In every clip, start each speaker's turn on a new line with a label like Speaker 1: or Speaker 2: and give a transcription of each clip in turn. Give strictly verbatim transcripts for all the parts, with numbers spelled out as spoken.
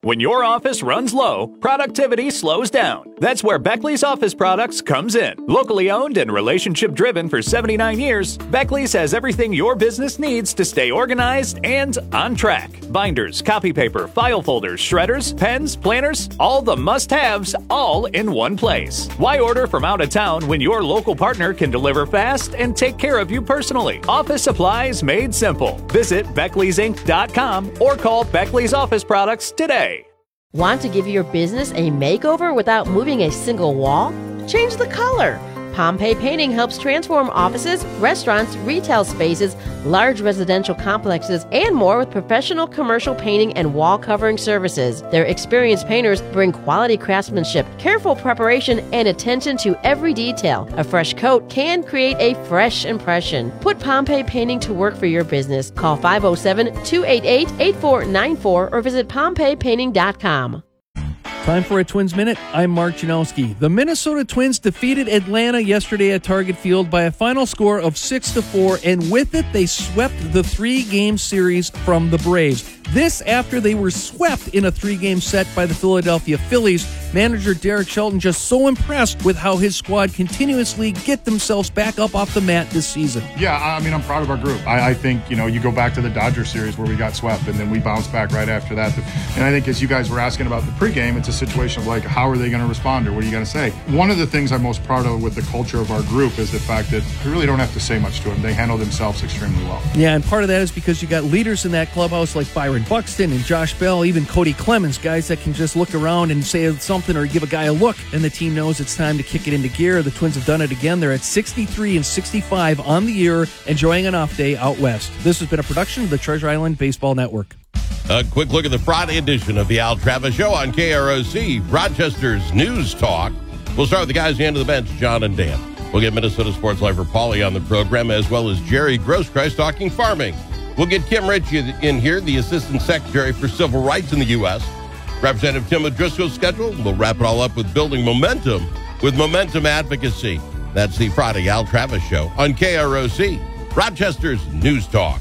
Speaker 1: When your office runs low, productivity slows down. That's where Beckley's Office Products comes in. Locally owned and relationship-driven for seventy-nine years, Beckley's has everything your business needs to stay organized and on track. Binders, copy paper, file folders, shredders, pens, planners, all the must-haves, all in one place. Why order from out of town when your local partner can deliver fast and take care of you personally? Office supplies made simple. Visit Beckleys Inc dot com or call Beckley's Office Products today.
Speaker 2: Want to give your business a makeover without moving a single wall? Change the color. Pompei Painting helps transform offices, restaurants, retail spaces, large residential complexes, and more with professional commercial painting and wall covering services. Their experienced painters bring quality craftsmanship, careful preparation, and attention to every detail. A fresh coat can create a fresh impression. Put Pompei Painting to work for your business. Call five oh seven, two eight eight, eight four nine four or visit pompei painting dot com.
Speaker 3: Time for a Twins Minute. I'm Mark Janowski. The Minnesota Twins defeated Atlanta yesterday at Target Field by a final score of six to four, and with it, they swept the three-game series from the Braves. This after they were swept in a three-game set by the Philadelphia Phillies. Manager Derek Shelton just so impressed with how his squad continuously get themselves back up off the mat this season.
Speaker 4: Yeah, I mean, I'm proud of our group. I, I think, you know, you go back to the Dodger series where we got swept, and then we bounced back right after that. And I think as you guys were asking about the pregame, it's a situation of like, how are they going to respond or what are you going to say? One of the things I'm most proud of with the culture of our group is the fact that I really don't have to say much to them. They handle themselves extremely well.
Speaker 3: Yeah, and part of that is because you got leaders in that clubhouse like Byron Buxton and Josh Bell, even Cody Clemens, guys that can just look around and say something or give a guy a look, and the team knows it's time to kick it into gear. The Twins have done it again. They're at sixty-three and sixty-five on the year, enjoying an off day out west. This has been a production of the Treasure Island Baseball Network.
Speaker 5: A quick look at the Friday edition of the Al Travis Show on K R O C, Rochester's News Talk. We'll start with the guys at the end of the bench, John and Dan. We'll get Minnesota Sports Lifer Paulie on the program, as well as Jerry Grosskreis talking farming. We'll get Kim Ritchie in here, the Assistant Secretary for Civil Rights in the U S Representative Tim O'Driscoll's schedule. We'll wrap it all up with building momentum with Momentum Advocacy. That's the Friday Al Travis Show on K R O C, Rochester's News Talk.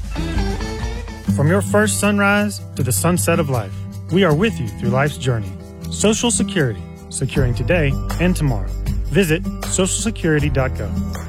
Speaker 6: From your first sunrise to the sunset of life, we are with you through life's journey. Social Security, securing today and tomorrow. Visit social security dot gov.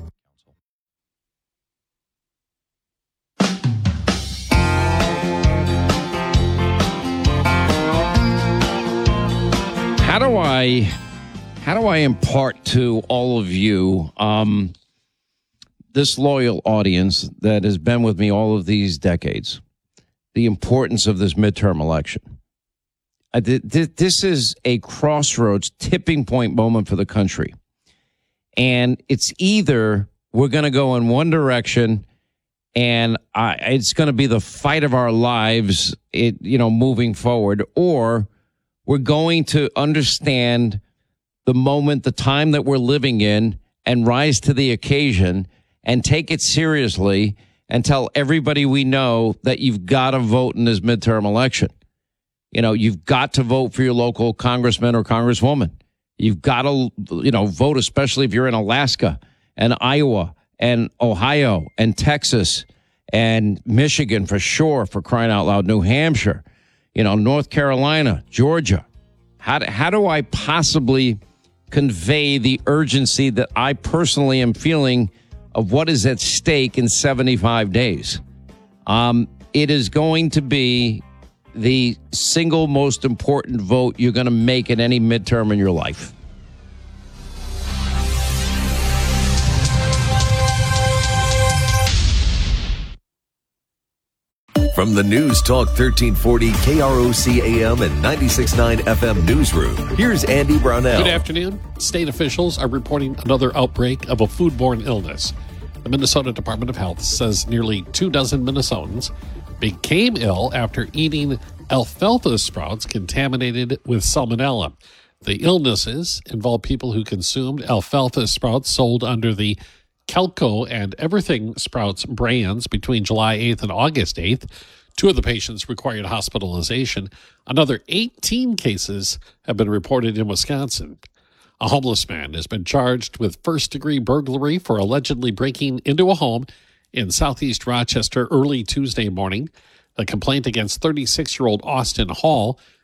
Speaker 7: How do I, how do I impart to all of you, um, this loyal audience that has been with me all of these decades, the importance of this midterm election? I, th- th- this is a crossroads, tipping point moment for the country. And it's either we're going to go in one direction and I, it's going to be the fight of our lives, it, you know, moving forward, or we're going to understand the moment, the time that we're living in, and rise to the occasion and take it seriously and tell everybody we know that you've got to vote in this midterm election. You know, you've got to vote for your local congressman or congresswoman. You've got to, you know, vote, especially if you're in Alaska and Iowa and Ohio and Texas and Michigan for sure, for crying out loud, New Hampshire. You know, North Carolina, Georgia. How do, how do I possibly convey the urgency that I personally am feeling of what is at stake in seventy-five days? Um, it is going to be the single most important vote you're going to make at any midterm in your life.
Speaker 8: From the News Talk thirteen forty K R O C A M and ninety-six point nine F M newsroom, here's Andy Brownell.
Speaker 9: Good afternoon. State officials are reporting another outbreak of a foodborne illness. The Minnesota Department of Health says nearly two dozen Minnesotans became ill after eating alfalfa sprouts contaminated with salmonella. The illnesses involve people who consumed alfalfa sprouts sold under the Kelco and Everything Sprouts brands between July eighth and August eighth. Two of the patients required hospitalization. Another eighteen cases have been reported in Wisconsin. A homeless man has been charged with first-degree burglary for allegedly breaking into a home in southeast Rochester early Tuesday morning. The complaint against thirty-six-year-old Austin Hall